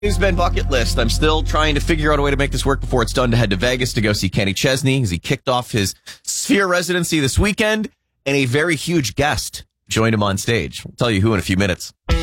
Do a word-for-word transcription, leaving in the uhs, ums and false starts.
News Ben bucket list. I'm still trying to figure out a way to make this work before it's done to head to Vegas to go see Kenny Chesney as he kicked off his Sphere residency this weekend, and a very huge guest joined him on stage. I'll tell you who in a few minutes.